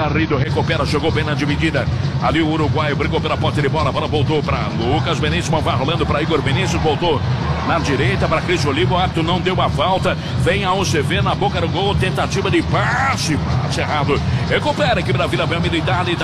Carrilho, recupera, chegou bem na dividida. Ali o uruguaio brigou pela posse de bola, a bola voltou para Lucas Benício, vai rolando para Igor Vinícius, voltou na direita para Cristian Oliva, o árbitro não deu a falta, vem a UCV na boca do gol, tentativa de passe errado, recupera a equipe da Vila Belmiro e dale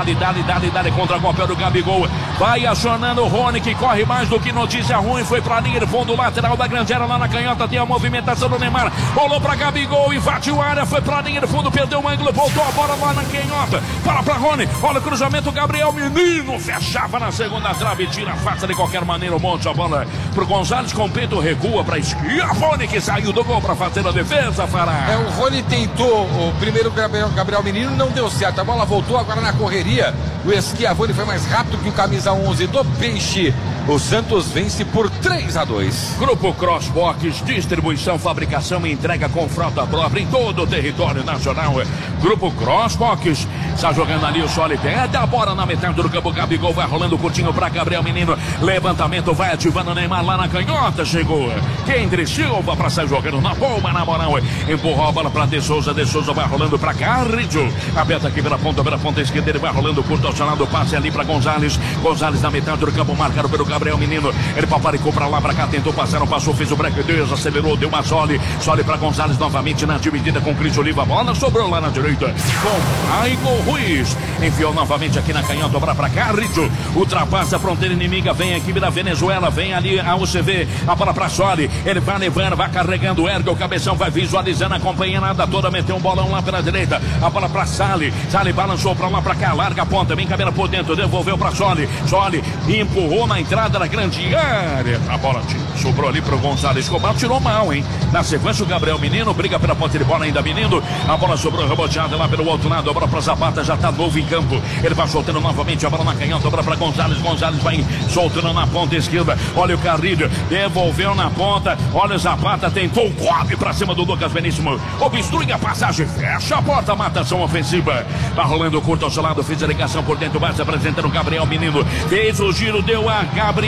contra o pé do Gabigol, vai acionando o Rony, que corre mais do que notícia ruim, foi pra linha de fundo lateral da grande área, lá na canhota tem a movimentação do Neymar, rolou pra Gabigol, invadiu a área, foi pra linha de fundo, perdeu o ângulo, voltou a bola lá na canhota, pra Rony, olha o cruzamento, Gabriel Menino, fechava na segunda trave, tira a faça de qualquer maneira, um monte a bola pro Gonzalez, com peito, recua pra esquerda, Rony que saiu do gol pra fazer a defesa, Fará. O Rony tentou o primeiro Gabriel Menino, não deu certo, a bola voltou agora na correria, o Schiavone foi mais rápido que o camisa 11 do Peixe. O Santos vence por 3-2. Grupo Crossbox, distribuição, fabricação e entrega com frota própria em todo o território nacional. Grupo Crossbox, está jogando ali o Soli, perde a bola na metade do campo, Gabigol vai rolando curtinho para Gabriel Menino, levantamento, vai ativando o Neymar lá na canhota, chegou Kendrick Silva para sair jogando na bomba, na moral, empurrou a bola para De Souza vai rolando para Carrillo, aberta aqui pela ponta esquerda, ele vai rolando curto, acionado, passe ali para Gonzalez na metade do campo, marcado pelo Gabriel Menino, ele paparicou pra lá, pra cá, tentou passar, não passou, fez o break, acelerou, deu uma Soli pra Gonzalez novamente na dividida com Cristian Oliva, a bola sobrou lá na direita, com Michael Ruiz, enfiou novamente aqui na canhota, pra Carrillo, ultrapassa a fronteira inimiga, vem a equipe da Venezuela, vem ali a UCV, a bola pra Soli, ele vai levando, vai carregando, ergue o cabeção, vai visualizando, acompanha nada toda, meteu um bolão lá pela direita, a bola pra Sali balançou pra lá, pra cá, larga a ponta, vem cabelo por dentro, devolveu pra Soli empurrou na entrada da grande área, a bola sobrou ali pro Gonzalez Escobar, tirou mal, hein? Na sequência o Gabriel Menino, briga pela ponta de bola ainda, Menino, a bola sobrou reboteada lá pelo outro lado, a bola pra Zapata, já tá novo em campo, ele vai soltando novamente a bola na canhota, a bola pra Gonzalez vai soltando na ponta esquerda, olha o Carrillo, devolveu na ponta, olha o Zapata, tentou o cobre pra cima do Lucas Benício, obstrui a passagem, fecha a porta, matação ofensiva, tá rolando curto ao seu lado, fez a ligação por dentro, vai se apresentando o Gabriel Menino, fez o giro, deu a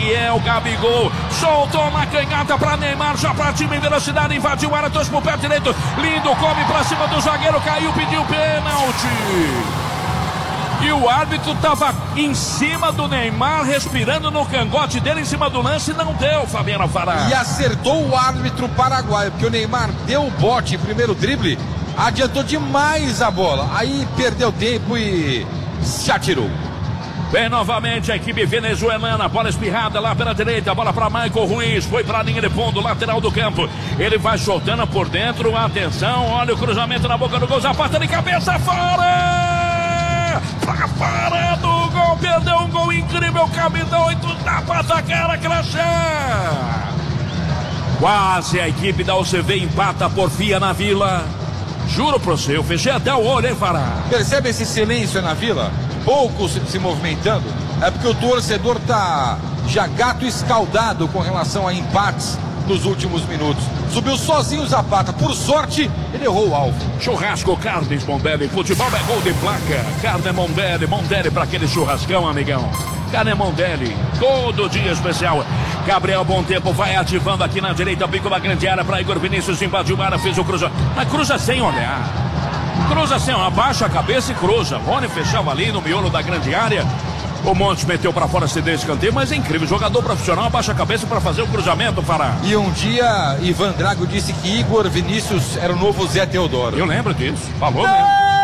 Gabigol, soltou na canhota pra Neymar, já pra time em velocidade, invadiu a área, trouxe pro pé direito, lindo, come pra cima do zagueiro, caiu, pediu pênalti. E o árbitro tava em cima do Neymar, respirando no cangote dele, em cima do lance, não deu, Fabiano Fará. E acertou o árbitro paraguaio, porque o Neymar deu o bote em primeiro drible, adiantou demais a bola, aí perdeu tempo e se atirou. Vem novamente a equipe venezuelana, bola espirrada lá pela direita, bola para Michael Ruiz, foi para a linha de fundo, lateral do campo, ele vai soltando por dentro, atenção, olha o cruzamento na boca do gol, Zapata de cabeça, fora! Pra fora do gol, perdeu um gol incrível, camisa 8, Zapata, cara, crachá! Quase a equipe da UCV empata, porfia na Vila. Juro pro você, eu fechei até o olho, hein, Fará? Percebe esse silêncio na Vila? Poucos se movimentando, é porque o torcedor tá já gato escaldado com relação a empates nos últimos minutos. Subiu sozinho o Zapata, por sorte ele errou o alvo. Churrasco Carnes Mondelli, futebol é gol de placa, carne Mondelli pra aquele churrascão, amigão. Carne Mondelli, todo dia especial. Gabriel Bom Tempo vai ativando aqui na direita, bico da grande área para Igor Vinícius, invadiu a área, fez o cruza, mas cruza sem olhar. Cruza assim, abaixa a cabeça e cruza. Rony fechava ali no miolo da grande área. O Montes meteu para fora, cedeu escanteio, mas é incrível. Jogador profissional abaixa a cabeça para fazer o cruzamento, Fará. E um dia, Ivan Drago disse que Igor Vinícius era o novo Zé Teodoro. Eu lembro disso. Falou mesmo.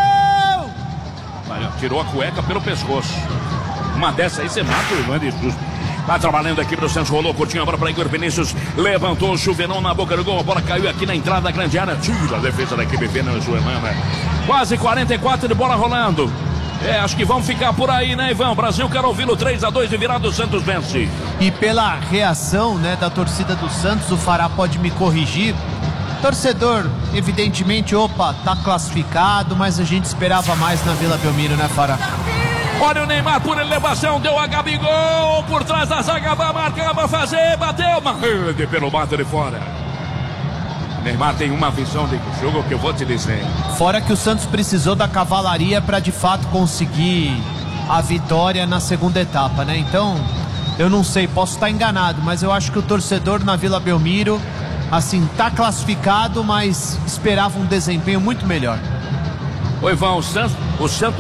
Aí, tirou a cueca pelo pescoço. Uma dessa aí você mata o Ivan Vinícius. Vai trabalhando aqui pro Santos, rolou curtinho a bola para Igor Vinícius, levantou o chuveirão na boca do gol, a bola caiu aqui na entrada da grande área, tira a defesa da equipe venezuelana. Quase 44 de bola rolando. Acho que vão ficar por aí, né, Ivan? Brasil, quero ouvi-lo, 3-2 de virada, o Santos vence. E pela reação, né, da torcida do Santos, o Fará pode me corrigir. Torcedor, evidentemente, tá classificado, mas a gente esperava mais na Vila Belmiro, né, Fará? Olha o Neymar por elevação, deu a Gabigol, por trás da zaga, vai marcar, vai fazer, bateu, mas pelo mato de fora. Neymar tem uma visão de jogo que eu vou te dizer. Fora que o Santos precisou da cavalaria para de fato conseguir a vitória na segunda etapa, né? Então, eu não sei, posso estar enganado, mas eu acho que o torcedor na Vila Belmiro, assim, tá classificado, mas esperava um desempenho muito melhor. Oi, Ivan, o Santos